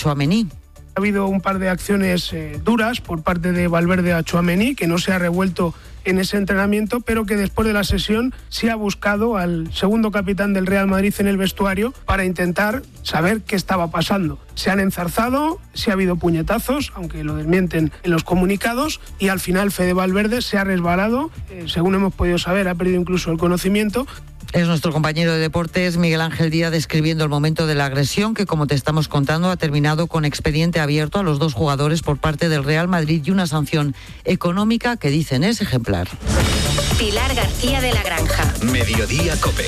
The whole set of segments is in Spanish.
Tchouaméni. Ha habido un par de acciones duras por parte de Valverde a Tchouaméni, que no se ha revuelto en ese entrenamiento, pero que después de la sesión sí ha buscado al segundo capitán del Real Madrid en el vestuario para intentar saber qué estaba pasando. Se han enzarzado, sí ha habido puñetazos, aunque lo desmienten en los comunicados, y al final Fede Valverde se ha resbalado, según hemos podido saber, ha perdido incluso el conocimiento. Es nuestro compañero de deportes, Miguel Ángel Díaz, describiendo el momento de la agresión que, como te estamos contando, ha terminado con expediente abierto a los dos jugadores por parte del Real Madrid y una sanción económica que dicen es ejemplar. Pilar García de la Granja. Mediodía COPE.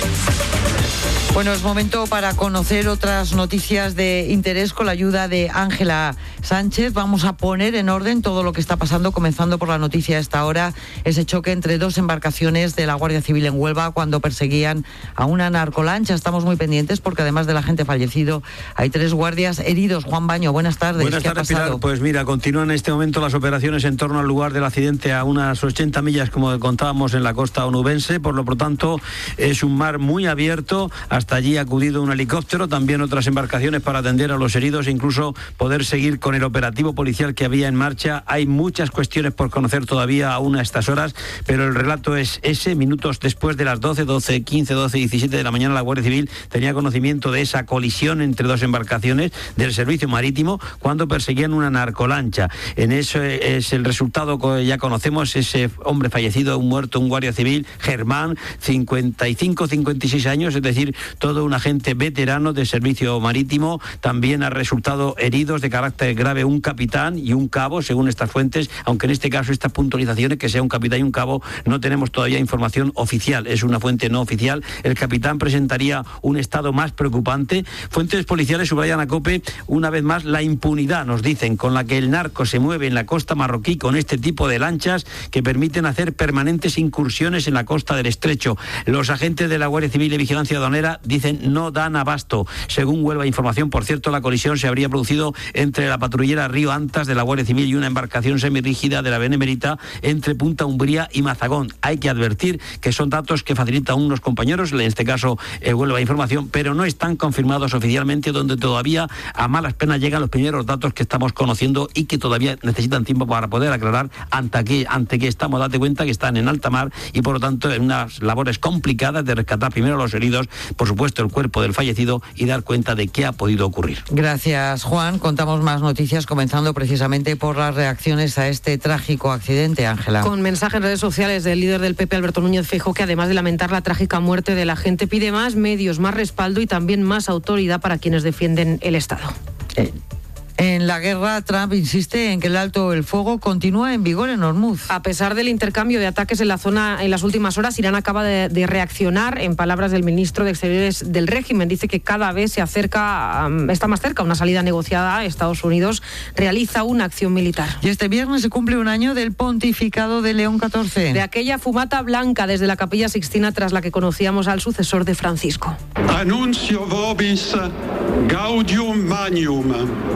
Bueno, es momento para conocer otras noticias de interés con la ayuda de Ángela Sánchez. Vamos a poner en orden todo lo que está pasando, comenzando por la noticia a esta hora, ese choque entre dos embarcaciones de la Guardia Civil en Huelva cuando perseguían a una narcolancha. Estamos muy pendientes porque además del agente fallecido hay 3 guardias heridos. Juan Baño, buenas tardes. Buenas tardes, Pilar. Pues mira, continúan en este momento las operaciones en torno al lugar del accidente a unas 80 millas, como contábamos, en la costa onubense. Por lo tanto, es un mar muy abierto. Hasta allí ha acudido un helicóptero, también otras embarcaciones para atender a los heridos e incluso poder seguir con el operativo policial que había en marcha. Hay muchas cuestiones por conocer todavía aún a estas horas, pero el relato es ese. Minutos después de las 12, 15, 12, 17 de la mañana, la Guardia Civil tenía conocimiento de esa colisión entre dos embarcaciones del servicio marítimo cuando perseguían una narcolancha. En eso es el resultado que ya conocemos, ese hombre fallecido, un muerto, un guardia civil, Germán, 55, 56 años, es decir, todo un agente veterano de servicio marítimo. También ha resultado heridos de carácter grave un capitán y un cabo, según estas fuentes, aunque en este caso estas puntualizaciones, que sea un capitán y un cabo, no tenemos todavía información oficial, es una fuente no oficial. El capitán presentaría un estado más preocupante. Fuentes policiales subrayan a COPE una vez más la impunidad, nos dicen, con la que el narco se mueve en la costa marroquí con este tipo de lanchas que permiten hacer permanentes incursiones en la costa del estrecho. Los agentes de la Guardia Civil y Vigilancia Aduanera dicen no dan abasto. Según Huelva Información, por cierto, la colisión se habría producido entre la patrullera Río Antas de la Guardia Civil y una embarcación semirrígida de la Benemérita entre Punta Umbría y Mazagón. Hay que advertir que son datos que facilitan unos compañeros, en este caso Huelva Información, pero no están confirmados oficialmente, donde todavía a malas penas llegan los primeros datos que estamos conociendo y que todavía necesitan tiempo para poder aclarar ante que estamos, date cuenta que están en alta mar y por lo tanto en unas labores complicadas de rescatar primero a los heridos, por supuesto el cuerpo del fallecido y dar cuenta de qué ha podido ocurrir. Gracias, Juan. Contamos más noticias, comenzando precisamente por las reacciones a este trágico accidente, Ángela. Con mensajes en redes sociales del líder del PP, Alberto Núñez Feijóo, que además de lamentar la trágica muerte de la gente, pide más medios, más respaldo y también más autoridad para quienes defienden el Estado. En la guerra, Trump insiste en que el alto el fuego continúa en vigor en Hormuz. A pesar del intercambio de ataques en la zona en las últimas horas, Irán acaba de reaccionar. En palabras del ministro de Exteriores del régimen, dice que cada vez está más cerca una salida negociada. Estados Unidos realiza una acción militar. Y este viernes se cumple un año del pontificado de León XIV. De aquella fumata blanca desde la Capilla Sixtina tras la que conocíamos al sucesor de Francisco. Annuncio vobis gaudium magnum.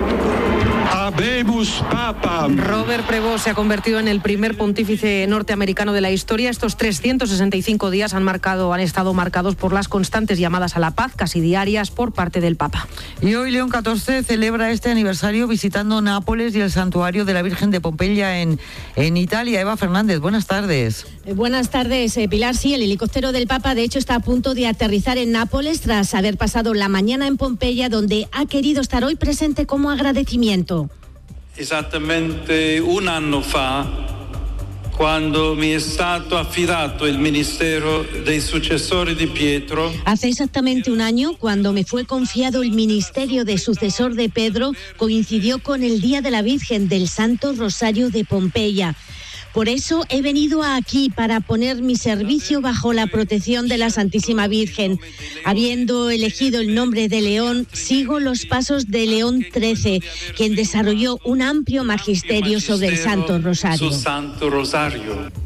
Habemus papam. Robert Prevost se ha convertido en el primer pontífice norteamericano de la historia. Estos 365 días han estado marcados por las constantes llamadas a la paz, casi diarias, por parte del Papa. Y hoy León XIV celebra este aniversario visitando Nápoles y el santuario de la Virgen de Pompeya en Italia. Eva Fernández, buenas tardes. Buenas tardes, Pilar. Sí, el helicóptero del Papa, de hecho, está a punto de aterrizar en Nápoles tras haber pasado la mañana en Pompeya, donde ha querido estar hoy presente como agradecimiento. Esattamente un anno fa, quando mi è stato affidato il ministero dei successori di Pietro. Hace exactamente un año, cuando me fue confiado el ministerio de sucesor de Pedro, coincidió con el Día de la Virgen del Santo Rosario de Pompeya. Por eso he venido aquí, para poner mi servicio bajo la protección de la Santísima Virgen. Habiendo elegido el nombre de León, sigo los pasos de León XIII, quien desarrolló un amplio magisterio sobre el Santo Rosario.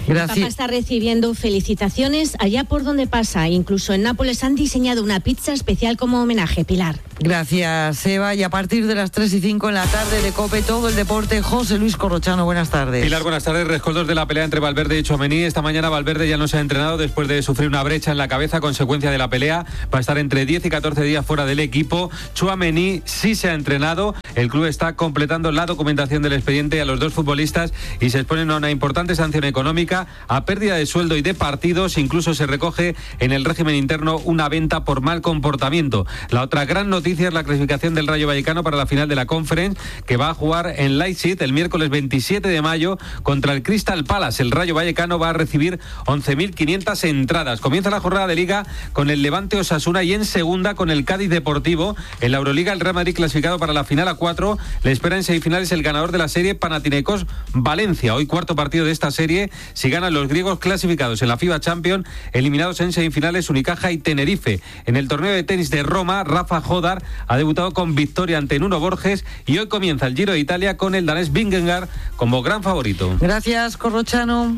Gracias. El Papa está recibiendo felicitaciones allá por donde pasa. Incluso en Nápoles han diseñado una pizza especial como homenaje. Pilar. Gracias, Eva. Y a partir de las 3:05 en la tarde de COPE, todo el deporte. José Luis Corrochano, buenas tardes. Pilar, buenas tardes. Rescoldos de la pelea entre Valverde y Tchouaméni. Esta mañana Valverde ya no se ha entrenado después de sufrir una brecha en la cabeza, consecuencia de la pelea. Va a estar entre 10 y 14 días fuera del equipo. Tchouaméni sí se ha entrenado. El club está completando la documentación del expediente a los dos futbolistas y se exponen a una importante sanción económica, a pérdida de sueldo y de partidos. Incluso se recoge en el régimen interno una venta por mal comportamiento. La otra gran noticia es la clasificación del Rayo Vallecano para la final de la Conference, que va a jugar en Leipzig el miércoles 27 de mayo contra el Crystal Palace. El Rayo Vallecano va a recibir 11.500 entradas. Comienza la jornada de Liga con el Levante Osasuna y en segunda con el Cádiz Deportivo. En la Euroliga el Real Madrid clasificado para la final a 4. Le espera en semifinales el ganador de la serie Panathinaikos Valencia. Hoy cuarto partido de esta serie. Si ganan los griegos clasificados en la FIBA Champions, eliminados en semifinales Unicaja y Tenerife. En el torneo de tenis de Roma, Rafa Jodar ha debutado con victoria ante Nuno Borges y hoy comienza el Giro de Italia con el danés Vingegaard como gran favorito. Gracias, Corrochano.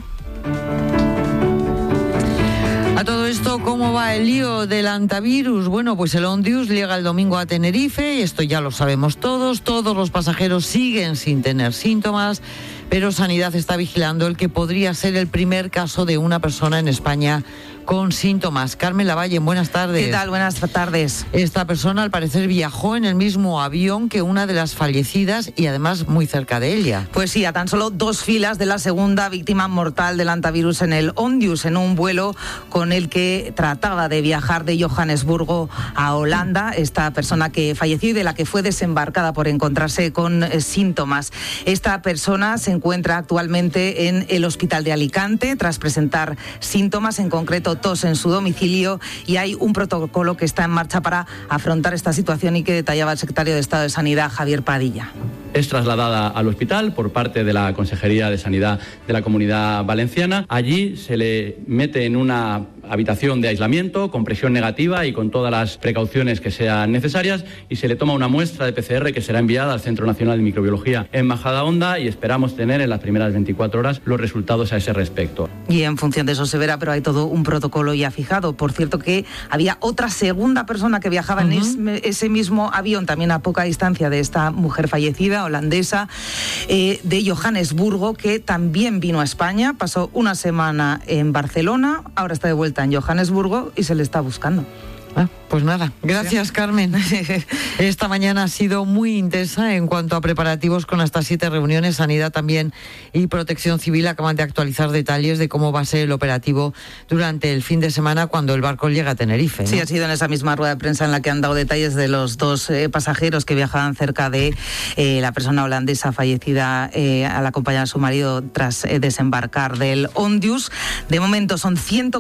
A todo esto, ¿cómo va el lío del antivirus? Bueno, pues el Ondius llega el domingo a Tenerife y esto ya lo sabemos todos. Todos los pasajeros siguen sin tener síntomas, pero Sanidad está vigilando el que podría ser el primer caso de una persona en España con síntomas. Carmen Lavalle, buenas tardes. ¿Qué tal? Buenas tardes. Esta persona al parecer viajó en el mismo avión que una de las fallecidas y además muy cerca de ella. Pues sí, a tan solo 2 filas de la segunda víctima mortal del antivirus en el Ondius, en un vuelo con el que trataba de viajar de Johannesburgo a Holanda. Esta persona que falleció y de la que fue desembarcada por encontrarse con síntomas. Esta persona se encuentra actualmente en el hospital de Alicante tras presentar síntomas, en concreto tos en su domicilio, y hay un protocolo que está en marcha para afrontar esta situación y que detallaba el secretario de Estado de Sanidad, Javier Padilla. Es trasladada al hospital por parte de la Consejería de Sanidad de la Comunidad Valenciana. Allí se le mete en una habitación de aislamiento con presión negativa y con todas las precauciones que sean necesarias y se le toma una muestra de PCR que será enviada al Centro Nacional de Microbiología en Majadahonda y esperamos tener en las primeras 24 horas los resultados a ese respecto. Y en función de eso se verá, pero hay todo un protocolo ya fijado. Por cierto que había otra segunda persona que viajaba en ese mismo avión, también a poca distancia de esta mujer fallecida, holandesa, de Johannesburgo, que también vino a España, pasó una semana en Barcelona, ahora está de vuelta en Johannesburgo y se le está buscando. Pues nada, gracias, Carmen. Esta mañana ha sido muy intensa en cuanto a preparativos con hasta 7 reuniones. Sanidad también y Protección Civil acaban de actualizar detalles de cómo va a ser el operativo durante el fin de semana cuando el barco llega a Tenerife, ¿no? Sí, ha sido en esa misma rueda de prensa en la que han dado detalles de los 2 pasajeros que viajaban cerca de la persona holandesa fallecida al acompañar a su marido tras desembarcar del Ondius. De momento son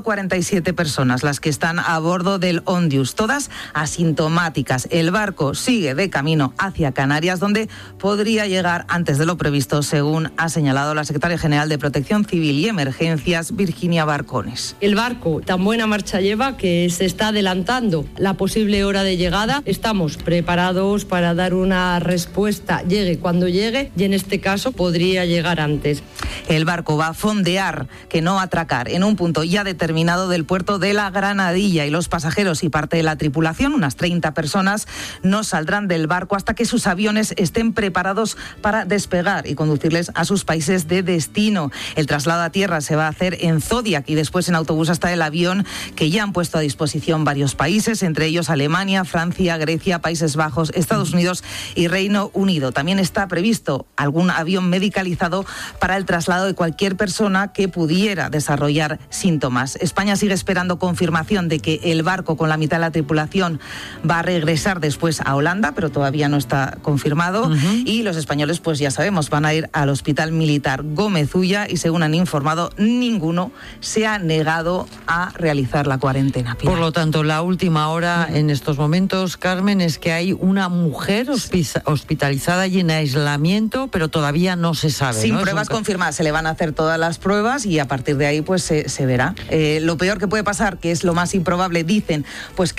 147 personas las que están a bordo del Ondius, todas asintomáticas. El barco sigue de camino hacia Canarias, donde podría llegar antes de lo previsto, según ha señalado la secretaria general de Protección Civil y Emergencias, Virginia Barcones. El barco tan buena marcha lleva que se está adelantando la posible hora de llegada. Estamos preparados para dar una respuesta, llegue cuando llegue, y en este caso podría llegar antes. El barco va a fondear, que no atracar, en un punto ya determinado del puerto de la Granadilla, y los pasajeros y parte de la tripulación, unas 30 personas, no saldrán del barco hasta que sus aviones estén preparados para despegar y conducirles a sus países de destino. El traslado a tierra se va a hacer en Zodiac y después en autobús hasta el avión que ya han puesto a disposición varios países, entre ellos Alemania, Francia, Grecia, Países Bajos, Estados Unidos y Reino Unido. También está previsto algún avión medicalizado para el traslado de cualquier persona que pudiera desarrollar síntomas. España sigue esperando confirmación de que el barco con la mitad de la tripulación va a regresar después a Holanda, pero todavía no está confirmado. Y los españoles, pues ya sabemos, van a ir al Hospital Militar Gómez Ulla y según han informado, ninguno se ha negado a realizar la cuarentena. Por lo tanto, la última hora en estos momentos, Carmen, es que hay una mujer hospitalizada y en aislamiento, pero todavía no se sabe. Sin ¿no? pruebas confirmadas, se le van a hacer todas las pruebas y a partir de ahí pues se verá. Lo peor que puede pasar, que es lo más improbable, dicen, pues que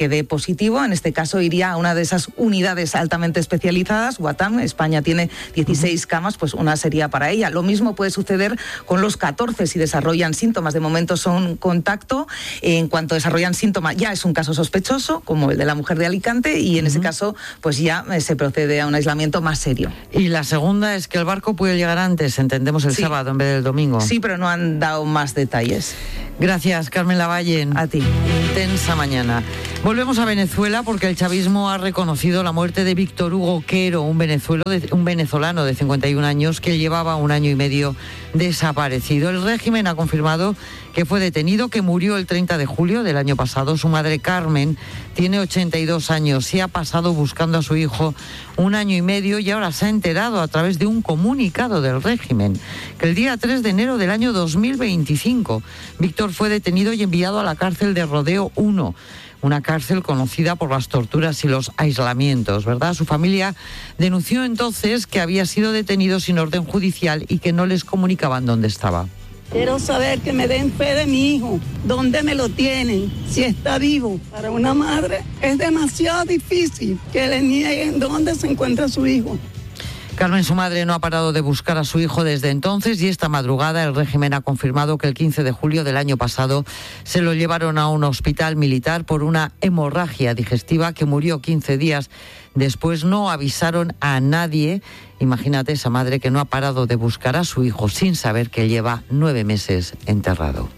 que dé positivo. En este caso iría a una de esas unidades altamente especializadas. Guatán, España tiene 16 camas, pues una sería para ella. Lo mismo puede suceder con los 14 si desarrollan síntomas. De momento son contacto. En cuanto desarrollan síntomas, ya es un caso sospechoso, como el de la mujer de Alicante, y en ese caso, pues ya se procede a un aislamiento más serio. Y la segunda es que el barco puede llegar antes, entendemos, el sábado en vez del domingo. Sí, pero no han dado más detalles. Gracias, Carmen Lavalle. A ti. Intensa mañana. Volvemos a Venezuela porque el chavismo ha reconocido la muerte de Víctor Hugo Quero, un venezolano de 51 años que llevaba 1 año y medio desaparecido. El régimen ha confirmado que fue detenido, que murió el 30 de julio del año pasado. Su madre, Carmen, tiene 82 años. Se ha pasado buscando a su hijo 1 año y medio y ahora se ha enterado a través de un comunicado del régimen que el día 3 de enero del año 2025 Víctor fue detenido y enviado a la cárcel de Rodeo 1. Una cárcel conocida por las torturas y los aislamientos, ¿verdad? Su familia denunció entonces que había sido detenido sin orden judicial y que no les comunicaban dónde estaba. Quiero saber que me den fe de mi hijo, dónde me lo tienen, si está vivo. Para una madre es demasiado difícil que le nieguen dónde se encuentra su hijo. Carmen, su madre, no ha parado de buscar a su hijo desde entonces y esta madrugada el régimen ha confirmado que el 15 de julio del año pasado se lo llevaron a un hospital militar por una hemorragia digestiva que murió 15 días después. No avisaron a nadie. Imagínate esa madre que no ha parado de buscar a su hijo sin saber que lleva 9 meses enterrado.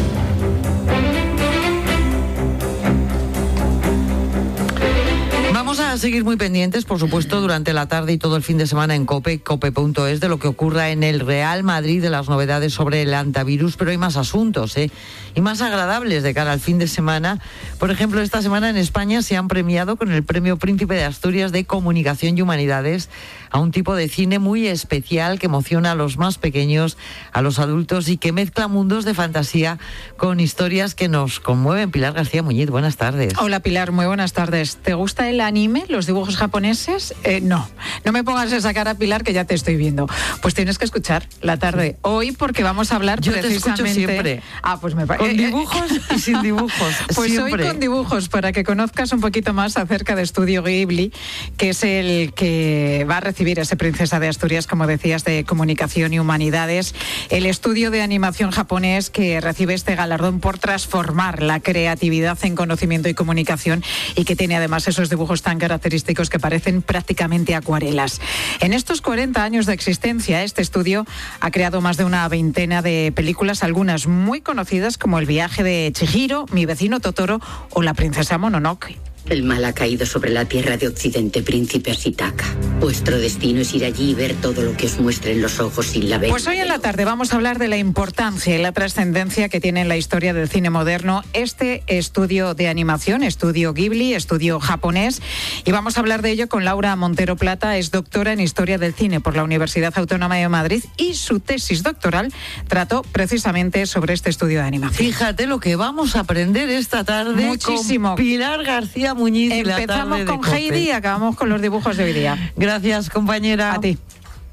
Vamos a seguir muy pendientes, por supuesto, durante la tarde y todo el fin de semana en COPE, cope.es, de lo que ocurra en el Real Madrid, de las novedades sobre el antivirus, pero hay más asuntos, y más agradables de cara al fin de semana. Por ejemplo, esta semana en España se han premiado con el Premio Príncipe de Asturias de Comunicación y Humanidades a un tipo de cine muy especial que emociona a los más pequeños, a los adultos y que mezcla mundos de fantasía con historias que nos conmueven. Pilar García Muñiz, buenas tardes. Hola Pilar, muy buenas tardes. ¿Te gusta el anime, los dibujos japoneses? No me pongas esa cara, Pilar, que ya te estoy viendo. Pues tienes que escuchar la tarde hoy porque vamos a hablar precisamente... Yo te escucho siempre. Pues me parece... Con dibujos y sin dibujos. Pues siempre. Hoy con dibujos, para que conozcas un poquito más acerca de Estudio Ghibli, que es el que va a recibir ese Princesa de Asturias, como decías, de Comunicación y Humanidades, el estudio de animación japonés que recibe este galardón por transformar la creatividad en conocimiento y comunicación y que tiene además esos dibujos tan característicos que parecen prácticamente acuarelas. En estos 40 años de existencia, este estudio ha creado más de una veintena de películas, algunas muy conocidas como El viaje de Chihiro, Mi vecino Totoro o La princesa Mononoke. El mal ha caído sobre la tierra de Occidente, príncipe Ashitaka. Vuestro destino es ir allí y ver todo lo que os muestren los ojos sin la venda. Pues hoy en la tarde vamos a hablar de la importancia y la trascendencia que tiene en la historia del cine moderno este estudio de animación, Estudio Ghibli, estudio japonés, y vamos a hablar de ello con Laura Montero Plata. Es doctora en Historia del Cine por la Universidad Autónoma de Madrid y su tesis doctoral trató precisamente sobre este estudio de animación. Fíjate lo que vamos a aprender esta tarde. Muchísimo. Con Pilar García Muñiz. Empezamos con Heidi y acabamos con los dibujos de hoy día. Gracias, compañera. A ti.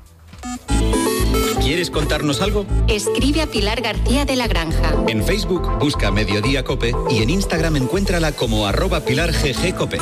¿Quieres contarnos algo? Escribe a Pilar García de la Granja. En Facebook busca Mediodía Cope y en Instagram encuéntrala como @PilarGGCope.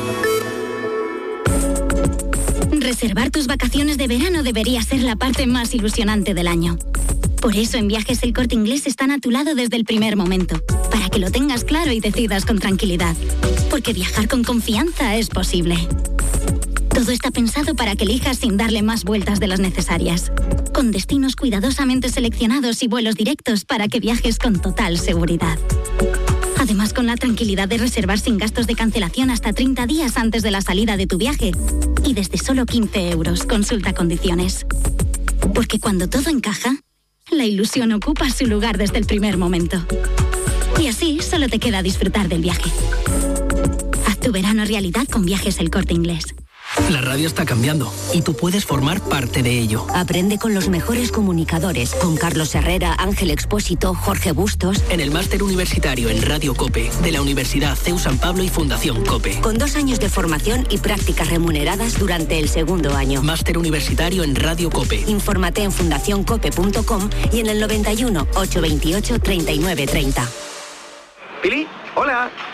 Reservar tus vacaciones de verano debería ser la parte más ilusionante del año. Por eso en Viajes El Corte Inglés están a tu lado desde el primer momento, para que lo tengas claro y decidas con tranquilidad. Porque viajar con confianza es posible. Todo está pensado para que elijas sin darle más vueltas de las necesarias. Con destinos cuidadosamente seleccionados y vuelos directos para que viajes con total seguridad. Además, con la tranquilidad de reservar sin gastos de cancelación hasta 30 días antes de la salida de tu viaje. Y desde solo 15 euros. Consulta condiciones. Porque cuando todo encaja, la ilusión ocupa su lugar desde el primer momento. Y así solo te queda disfrutar del viaje. Haz tu verano realidad con Viajes El Corte Inglés. La radio está cambiando y tú puedes formar parte de ello. Aprende con los mejores comunicadores, con Carlos Herrera, Ángel Expósito, Jorge Bustos. En el máster universitario en Radio COPE de la Universidad CEU San Pablo y Fundación COPE. Con 2 años de formación y prácticas remuneradas durante el segundo año. Máster universitario en Radio COPE. Infórmate en fundacioncope.com y en el 91 828 3930. Pili, hola. Hey,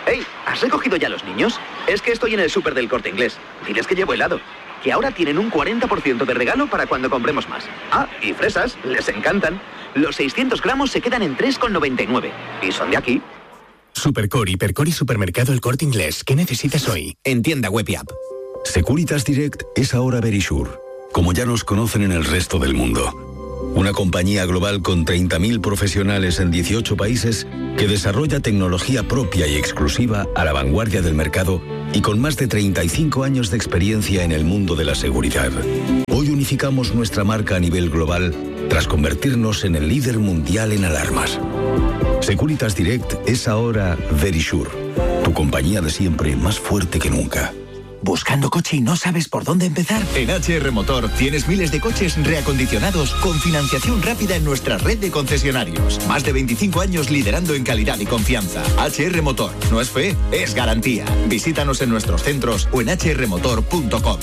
¿Has recogido ya a los niños? Es que estoy en el súper del Corte Inglés. Diles que llevo helado. Que ahora tienen un 40% de regalo para cuando compremos más. Ah, y fresas, les encantan. Los 600 gramos se quedan en 3,99. Y son de aquí. Supercore, Hipercor y Supermercado El Corte Inglés. ¿Qué necesitas hoy? En tienda web y app. Securitas Direct es ahora Verisure, como ya nos conocen en el resto del mundo. Una compañía global con 30.000 profesionales en 18 países que desarrolla tecnología propia y exclusiva a la vanguardia del mercado y con más de 35 años de experiencia en el mundo de la seguridad. Hoy unificamos nuestra marca a nivel global tras convertirnos en el líder mundial en alarmas. Securitas Direct es ahora Verisure, tu compañía de siempre más fuerte que nunca. ¿Buscando coche y no sabes por dónde empezar? En HR Motor tienes miles de coches reacondicionados con financiación rápida en nuestra red de concesionarios. Más de 25 años liderando en calidad y confianza. HR Motor. No es fe, es garantía. Visítanos en nuestros centros o en hrmotor.com.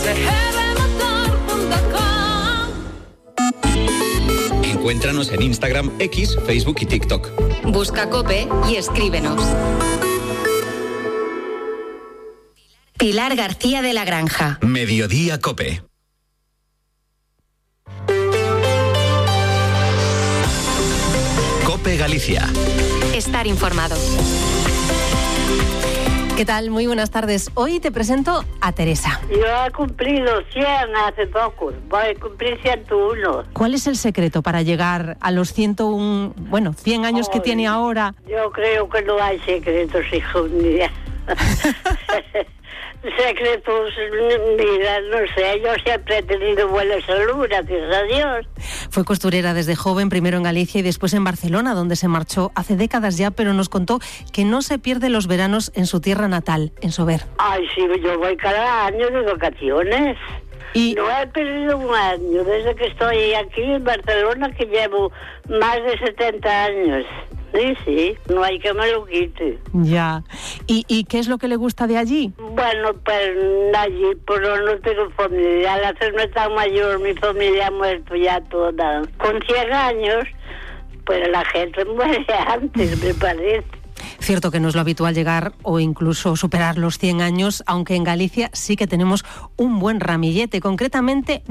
Encuéntranos en Instagram, X, Facebook y TikTok. Busca COPE y escríbenos. Pilar García de la Granja. Mediodía COPE. COPE Galicia. Estar informado. ¿Qué tal? Muy buenas tardes. Hoy te presento a Teresa. Yo he cumplido 100 hace poco. Voy a cumplir 101. ¿Cuál es el secreto para llegar a los 101, 100 años que tiene ahora? Yo creo que no hay secretos, hijo mío. Secretos, mira, no sé, yo siempre he tenido buena salud, gracias a Dios. Fue costurera desde joven, primero en Galicia y después en Barcelona, donde se marchó hace décadas ya, pero nos contó que no se pierde los veranos en su tierra natal, en Sober. Ay, sí, yo voy cada año de vacaciones. Y no he perdido un año, desde que estoy aquí en Barcelona, que llevo más de 70 años. Sí, no hay que me lo quite. Ya. ¿Y qué es lo que le gusta de allí? Bueno, pues allí, pero no tengo familia. Al hacerme tan mayor, mi familia ha muerto ya toda. Con 100 años, pues la gente muere antes, me parece. Cierto que no es lo habitual llegar o incluso superar los 100 años, aunque en Galicia sí que tenemos un buen ramillete, concretamente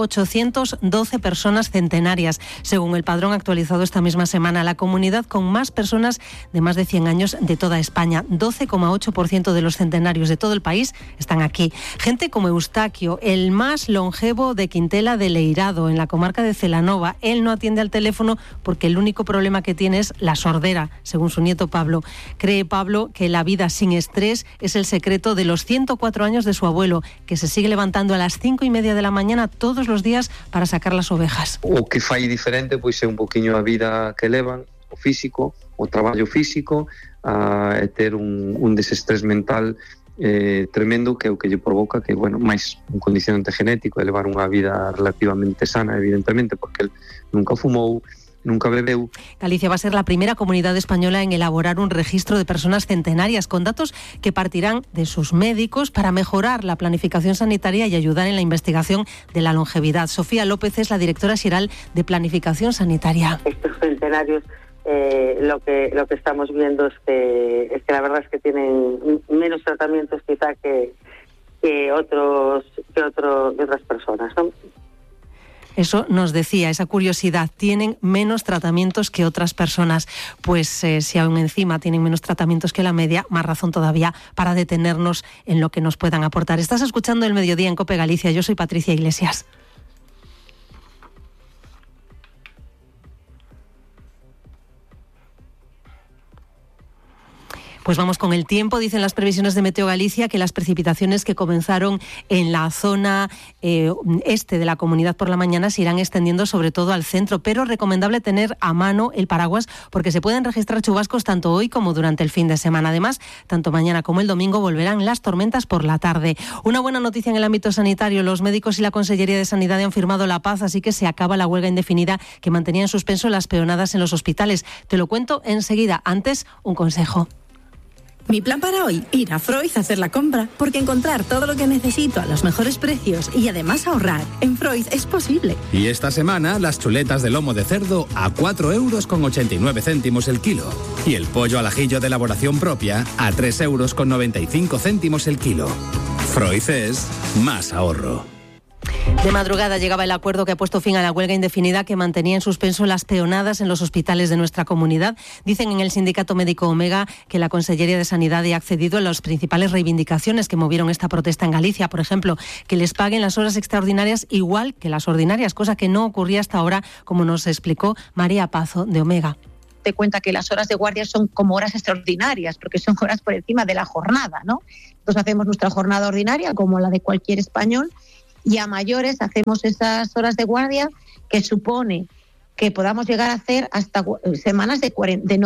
1.812 personas centenarias, según el padrón actualizado esta misma semana, la comunidad con más personas de más de 100 años de toda España. 12,8% de los centenarios de todo el país están aquí. Gente como Eustaquio, el más longevo de Quintela de Leirado, en la comarca de Celanova. Él no atiende al teléfono porque el único problema que tiene es la sordera, según su nieto Pablo. Cree Pablo que la vida sin estrés es el secreto de los 104 años de su abuelo, que se sigue levantando a las 5:30 de la mañana todos los días para sacar las ovejas. O que fai diferente pois é un poquinho a vida que levan, o físico, o traballo físico, e ter un desestrés mental tremendo, que é o que lle provoca que, máis un condicionante genético, é levar unha vida relativamente sana, evidentemente, porque el nunca fumou, nunca bebeu. Galicia va a ser la primera comunidad española en elaborar un registro de personas centenarias con datos que partirán de sus médicos para mejorar la planificación sanitaria y ayudar en la investigación de la longevidad. Sofía López es la directora xeral de Planificación Sanitaria. Estos centenarios lo que estamos viendo es que la verdad es que tienen menos tratamientos quizá que otras personas, ¿no? Eso nos decía, esa curiosidad, tienen menos tratamientos que otras personas. Pues si aún encima tienen menos tratamientos que la media, más razón todavía para detenernos en lo que nos puedan aportar. Estás escuchando El Mediodía en COPE Galicia, yo soy Patricia Iglesias. Pues vamos con el tiempo. Dicen las previsiones de Meteo Galicia que las precipitaciones que comenzaron en la zona este de la comunidad por la mañana se irán extendiendo sobre todo al centro, pero recomendable tener a mano el paraguas porque se pueden registrar chubascos tanto hoy como durante el fin de semana. Además, tanto mañana como el domingo volverán las tormentas por la tarde. Una buena noticia en el ámbito sanitario: los médicos y la Consellería de Sanidad han firmado la paz, así que se acaba la huelga indefinida que mantenía en suspenso las peonadas en los hospitales. Te lo cuento enseguida. Antes, un consejo. Mi plan para hoy, ir a Froiz a hacer la compra, porque encontrar todo lo que necesito a los mejores precios y además ahorrar en Froiz es posible. Y esta semana las chuletas de lomo de cerdo a 4,89 € el kilo. Y el pollo al ajillo de elaboración propia a 3,95 € el kilo. Froiz es más ahorro. De madrugada llegaba el acuerdo que ha puesto fin a la huelga indefinida que mantenía en suspenso las peonadas en los hospitales de nuestra comunidad. Dicen en el sindicato médico Omega que la Consellería de Sanidad ha accedido a las principales reivindicaciones que movieron esta protesta en Galicia. Por ejemplo, que les paguen las horas extraordinarias igual que las ordinarias, cosa que no ocurría hasta ahora, como nos explicó María Pazo de Omega. Te cuenta que las horas de guardia son como horas extraordinarias, porque son horas por encima de la jornada, ¿no? Entonces hacemos nuestra jornada ordinaria como la de cualquier español, y a mayores hacemos esas horas de guardia que supone que podamos llegar a hacer hasta semanas de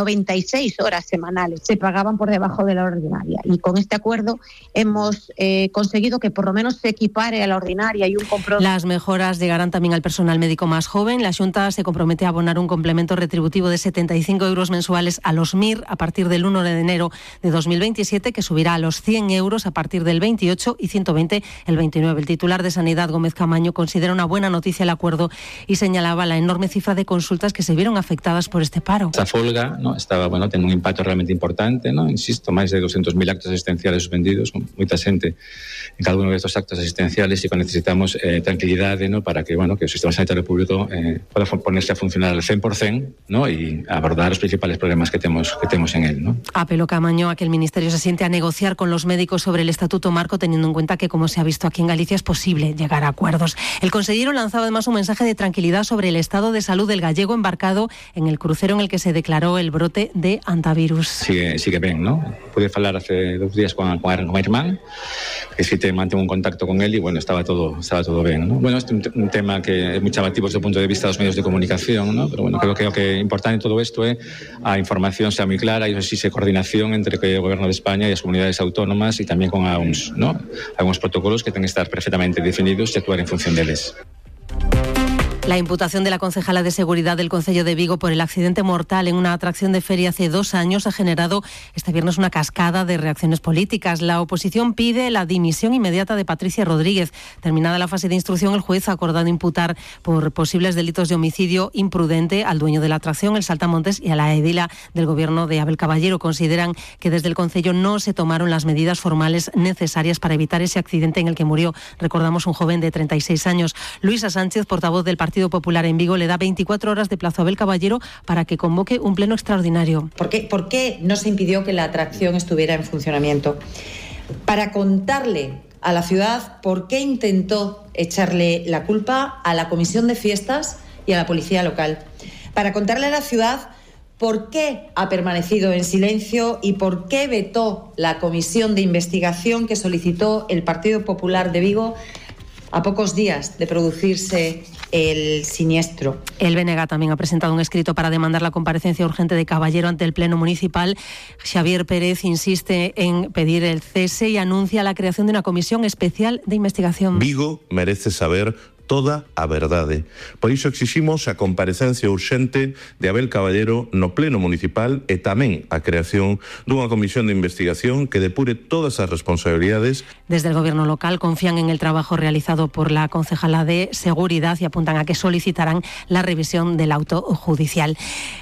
96 horas semanales. Se pagaban por debajo de la ordinaria. Y con este acuerdo hemos conseguido que por lo menos se equipare a la ordinaria y un compromiso. Las mejoras llegarán también al personal médico más joven. La Xunta se compromete a abonar un complemento retributivo de 75 € mensuales a los MIR a partir del 1 de enero de 2027, que subirá a los 100 € a partir del 28 y 120 el 29. El titular de Sanidad, Gómez Camaño, considera una buena noticia el acuerdo y señalaba la enorme cifra de consultas que se vieron afectadas por este paro. Esta folga, ¿no?, estaba, ten un impacto realmente importante, ¿no? Insisto, máis de 200.000 actos asistenciales suspendidos, con moita xente en cada uno de estos actos asistenciales, y necesitamos tranquilidade, ¿no?, para que, que o sistema sanitario público pueda ponerse a funcionar al 100%, ¿no?, y abordar los principales problemas que temos en él, ¿no? Apeló Camaño a que el Ministerio se siente a negociar con los médicos sobre el Estatuto Marco, teniendo en cuenta que, como se ha visto aquí en Galicia, es posible llegar a acuerdos. El consellero lanzaba además un mensaje de tranquilidad sobre el estado de salud del gallego embarcado en el crucero en el que se declaró el brote de antivirus. Sigue ben, ¿no? Pude falar hace 2 días con a irmán, que sí te mantengo un contacto con él, y estaba todo ben, ¿no? Este es un tema que es muy llamativo desde el punto de vista de los medios de comunicación, ¿no? Pero creo que importante en todo esto es a información sea muy clara y existe coordinación entre el Gobierno de España y las comunidades autónomas, y también con algunos, ¿no?, algunos protocolos que tienen que estar perfectamente definidos y actuar en función de ellos. La imputación de la concejala de Seguridad del Concello de Vigo por el accidente mortal en una atracción de feria hace 2 años ha generado este viernes una cascada de reacciones políticas. La oposición pide la dimisión inmediata de Patricia Rodríguez. Terminada la fase de instrucción, el juez ha acordado imputar por posibles delitos de homicidio imprudente al dueño de la atracción, el Saltamontes, y a la edila del Gobierno de Abel Caballero. Consideran que desde el Concello no se tomaron las medidas formales necesarias para evitar ese accidente en el que murió, recordamos, un joven de 36 años. Luisa Sánchez, portavoz del Partido Popular en Vigo, le da 24 horas de plazo a Abel Caballero para que convoque un pleno extraordinario. ¿Por qué no se impidió que la atracción estuviera en funcionamiento? Para contarle a la ciudad por qué intentó echarle la culpa a la Comisión de Fiestas y a la Policía Local. Para contarle a la ciudad por qué ha permanecido en silencio y por qué vetó la comisión de investigación que solicitó el Partido Popular de Vigo a pocos días de producirse el siniestro. El BNG también ha presentado un escrito para demandar la comparecencia urgente de Caballero ante el Pleno Municipal. Xavier Pérez insiste en pedir el cese y anuncia la creación de una comisión especial de investigación. Vigo merece saber toda a verdade. Por iso exiximos a comparecencia urxente de Abel Caballero no Pleno Municipal e tamén a creación dunha comisión de investigación que depure todas as responsabilidades. Desde el Gobierno local confían en el trabajo realizado por la concejala de Seguridad y apuntan a que solicitarán la revisión del auto judicial.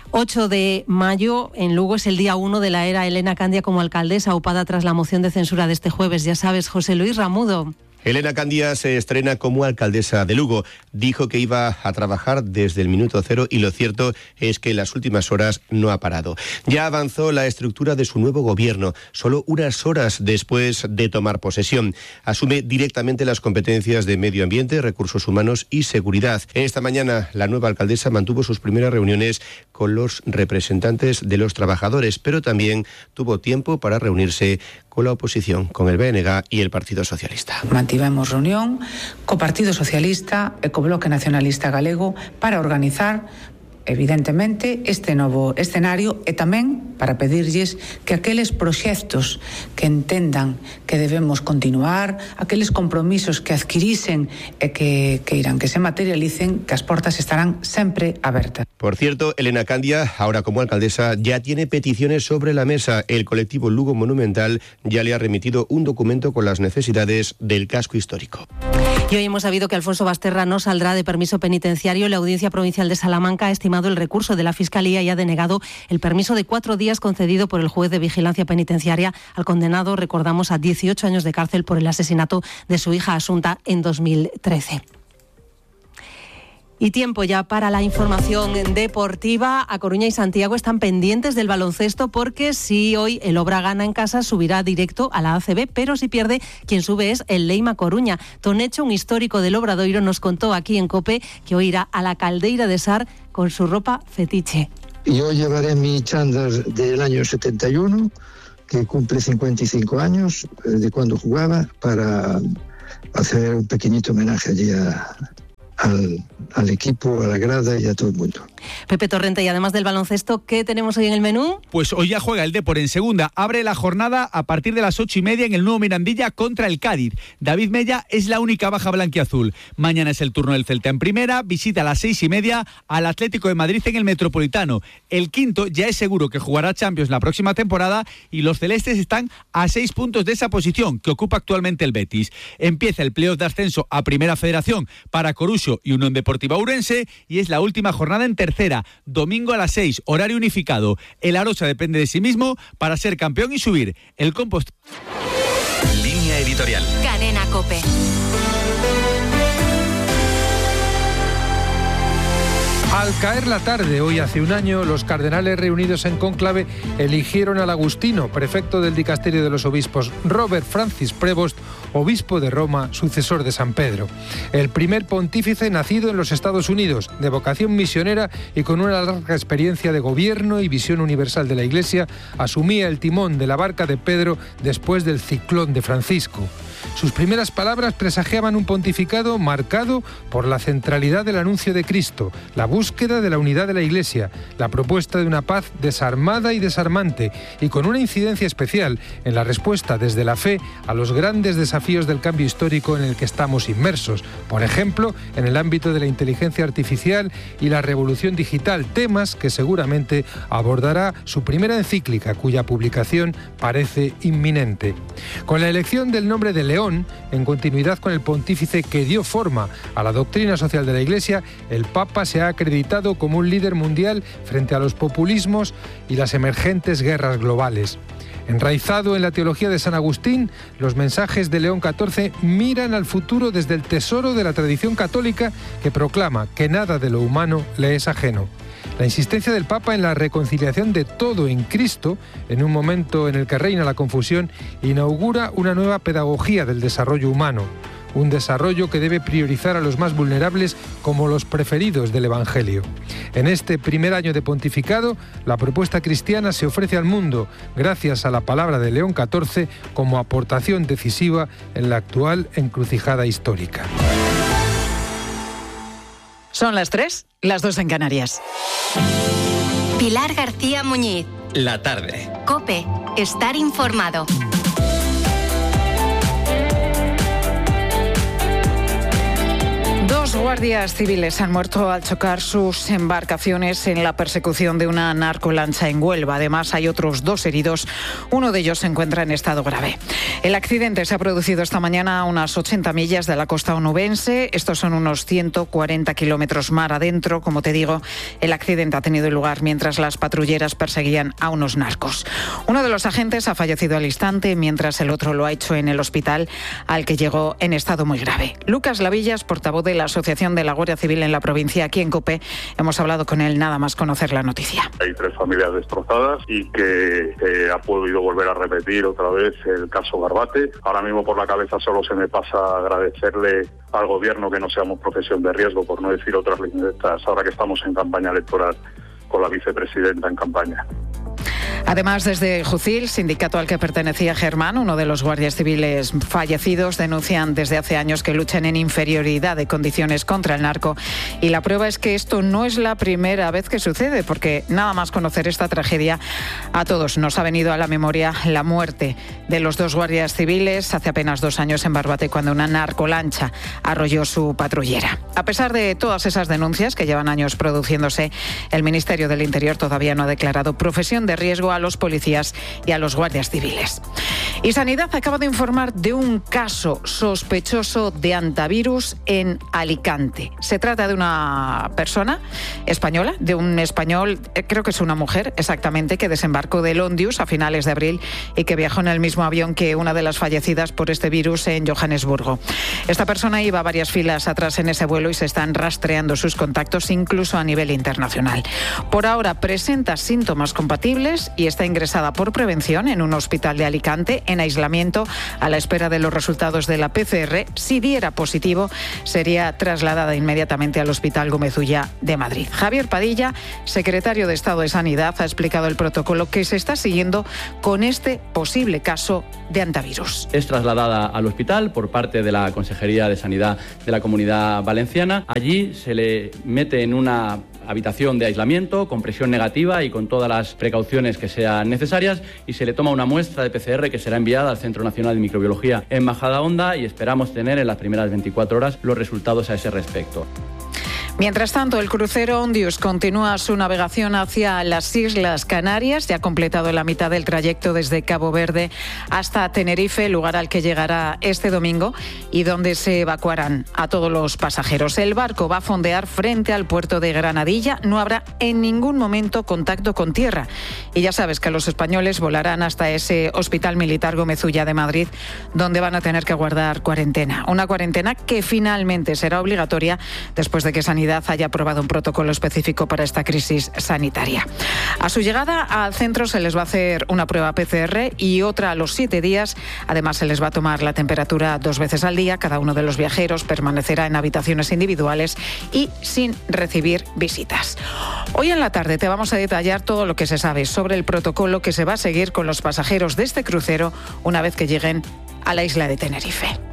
8 de mayo, en Lugo, es el día 1 de la era Elena Candia como alcaldesa, aupada tras la moción de censura de este jueves. Ya sabes, José Luis Ramudo. Elena Candia se estrena como alcaldesa de Lugo. Dijo que iba a trabajar desde el minuto cero y lo cierto es que en las últimas horas no ha parado. Ya avanzó la estructura de su nuevo gobierno, solo unas horas después de tomar posesión. Asume directamente las competencias de medio ambiente, recursos humanos y seguridad. Esta mañana la nueva alcaldesa mantuvo sus primeras reuniones con los representantes de los trabajadores, pero también tuvo tiempo para reunirse con la oposición, con el BNG y el Partido Socialista. Mantivemos reunión co Partido Socialista e co Bloque Nacionalista Galego para organizar evidentemente, este novo escenario e tamén para pedirlles que aqueles proxectos que entendan que debemos continuar, aqueles compromisos que adquirisen e que irán que se materialicen, que as portas estarán sempre abertas. Por cierto, Elena Candia, ahora como alcaldesa, ya tiene peticiones sobre la mesa. El colectivo Lugo Monumental ya le ha remitido un documento con las necesidades del casco histórico. Y hoy hemos sabido que Alfonso Basterra no saldrá de permiso penitenciario. La Audiencia Provincial de Salamanca ha estimado el recurso de la Fiscalía y ha denegado el permiso de 4 días concedido por el juez de vigilancia penitenciaria al condenado, recordamos, a 18 años de cárcel por el asesinato de su hija Asunta en 2013. Y tiempo ya para la información deportiva. A Coruña y Santiago están pendientes del baloncesto porque si hoy el Obra gana en casa subirá directo a la ACB, pero si pierde, quien sube es el Leima Coruña. Tonecho, un histórico del Obradoiro, nos contó aquí en COPE que hoy irá a la Caldeira de Sar con su ropa fetiche. Yo llevaré mi chándal del año 71, que cumple 55 años de cuando jugaba, para hacer un pequeñito homenaje allí al equipo, a la grada y a todo el mundo. Pepe Torrente, y además del baloncesto, ¿qué tenemos hoy en el menú? Pues hoy ya juega el Depor en segunda. Abre la jornada a partir de las 8:30 en el nuevo Mirandilla contra el Cádiz. David Mella es la única baja blanquiazul. Mañana es el turno del Celta en primera. Visita a las 6:30 al Atlético de Madrid en el Metropolitano. El quinto ya es seguro que jugará Champions la próxima temporada y los celestes están a 6 puntos de esa posición que ocupa actualmente el Betis. Empieza el playoff de ascenso a Primera Federación para Coruxo y Unión Deportiva Ourense y es la última jornada en tercera, domingo a las 6, horario unificado. El Arosa depende de sí mismo para ser campeón y subir. El Compost. Línea editorial. Cadena COPE. Al caer la tarde, hoy hace un año, los cardenales reunidos en cónclave eligieron al agustino, prefecto del dicasterio de los obispos, Robert Francis Prevost, obispo de Roma, sucesor de San Pedro. El primer pontífice nacido en los Estados Unidos, de vocación misionera y con una larga experiencia de gobierno y visión universal de la Iglesia, asumía el timón de la barca de Pedro después del ciclón de Francisco. Sus primeras palabras presagiaban un pontificado marcado por la centralidad del anuncio de Cristo, la búsqueda de la unidad de la Iglesia, la propuesta de una paz desarmada y desarmante, y con una incidencia especial en la respuesta desde la fe a los grandes desafíos del cambio histórico en el que estamos inmersos, por ejemplo, en el ámbito de la inteligencia artificial y la revolución digital, temas que seguramente abordará su primera encíclica, cuya publicación parece inminente. Con la elección del nombre de León, en continuidad con el pontífice que dio forma a la doctrina social de la Iglesia, el Papa se ha acreditado como un líder mundial frente a los populismos y las emergentes guerras globales. Enraizado en la teología de San Agustín, los mensajes de León XIV miran al futuro desde el tesoro de la tradición católica que proclama que nada de lo humano le es ajeno. La insistencia del Papa en la reconciliación de todo en Cristo, en un momento en el que reina la confusión, inaugura una nueva pedagogía del desarrollo humano, un desarrollo que debe priorizar a los más vulnerables como los preferidos del Evangelio. En este primer año de pontificado, la propuesta cristiana se ofrece al mundo, gracias a la palabra de León XIV, como aportación decisiva en la actual encrucijada histórica. Son las 3, las 2 en Canarias. Pilar García Muñiz. La tarde. COPE. Estar informado. Dos guardias civiles han muerto al chocar sus embarcaciones en la persecución de una narcolancha en Huelva. Además, hay otros 2 heridos. Uno de ellos se encuentra en estado grave. El accidente se ha producido esta mañana a unas 80 millas de la costa onubense. Estos son unos 140 kilómetros mar adentro. Como te digo, el accidente ha tenido lugar mientras las patrulleras perseguían a unos narcos. Uno de los agentes ha fallecido al instante, mientras el otro lo ha hecho en el hospital, al que llegó en estado muy grave. Lucas Lavillas, portavoz de la Asociación de la Guardia Civil en la provincia, aquí en COPE, hemos hablado con él nada más conocer la noticia. Hay 3 familias destrozadas y que ha podido volver a repetir otra vez el caso Barbate. Ahora mismo por la cabeza solo se me pasa agradecerle al gobierno que no seamos profesión de riesgo, por no decir otras líneas, ahora que estamos en campaña electoral con la vicepresidenta en campaña. Además, desde Jucil, sindicato al que pertenecía Germán, uno de los guardias civiles fallecidos, denuncian desde hace años que luchan en inferioridad de condiciones contra el narco. Y la prueba es que esto no es la primera vez que sucede, porque nada más conocer esta tragedia, a todos nos ha venido a la memoria la muerte de los 2 guardias civiles hace apenas 2 años en Barbate, cuando una narcolancha arrolló su patrullera. A pesar de todas esas denuncias que llevan años produciéndose, el Ministerio del Interior todavía no ha declarado profesión de riesgo a los policías y a los guardias civiles. Y Sanidad acaba de informar de un caso sospechoso de antivirus en Alicante. Se trata de una persona española, de un español, creo que es una mujer exactamente, que desembarcó del Ondius a finales de abril y que viajó en el mismo avión que una de las fallecidas por este virus en Johannesburgo. Esta persona iba varias filas atrás en ese vuelo y se están rastreando sus contactos incluso a nivel internacional. Por ahora presenta síntomas compatibles y está ingresada por prevención en un hospital de Alicante en aislamiento a la espera de los resultados de la PCR. Si diera positivo, sería trasladada inmediatamente al Hospital Gómez Ulla de Madrid. Javier Padilla, secretario de Estado de Sanidad, ha explicado el protocolo que se está siguiendo con este posible caso de antivirus. Es trasladada al hospital por parte de la Consejería de Sanidad de la Comunidad Valenciana. Allí se le mete en una habitación de aislamiento con presión negativa y con todas las precauciones que sean necesarias, y se le toma una muestra de PCR que será enviada al Centro Nacional de Microbiología en Majadahonda, y esperamos tener en las primeras 24 horas los resultados a ese respecto. Mientras tanto, el crucero Ondius continúa su navegación hacia las Islas Canarias. Ya ha completado la mitad del trayecto desde Cabo Verde hasta Tenerife, lugar al que llegará este domingo y donde se evacuarán a todos los pasajeros. El barco va a fondear frente al puerto de Granadilla. No habrá en ningún momento contacto con tierra. Y ya sabes que los españoles volarán hasta ese Hospital Militar Gómez Ulla de Madrid, donde van a tener que guardar cuarentena. Una cuarentena que finalmente será obligatoria después de que Sanidad haya aprobado un protocolo específico para esta crisis sanitaria. A su llegada al centro se les va a hacer una prueba PCR y otra a los 7 días. Además, se les va a tomar la temperatura 2 veces al día. Cada uno de los viajeros permanecerá en habitaciones individuales y sin recibir visitas. Hoy en la tarde te vamos a detallar todo lo que se sabe sobre el protocolo que se va a seguir con los pasajeros de este crucero una vez que lleguen a la isla de Tenerife.